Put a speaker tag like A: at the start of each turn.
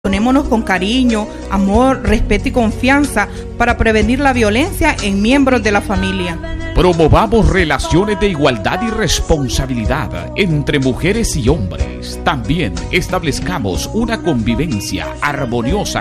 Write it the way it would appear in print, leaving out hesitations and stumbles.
A: Relacionémonos con cariño, amor, respeto y confianza para prevenir la violencia en miembros de la familia.
B: Promovamos relaciones de igualdad y responsabilidad entre mujeres y hombres. También establezcamos una convivencia armoniosa